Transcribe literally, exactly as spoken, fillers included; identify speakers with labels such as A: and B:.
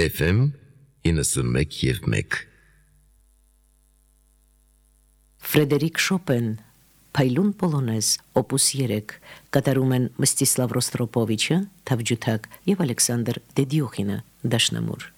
A: Էֆ Էմ իննսունմեկ և մեկ
B: Ֆրեդերիկ Շոպեն, Փայլուն Պոլոնեզ, Օպուս երեք, կատարում են Մստիսլավ Ռոստրոպովիչը, թավջութակ և Ալեքսանդր Դեդիոխինը, դաշնամուր։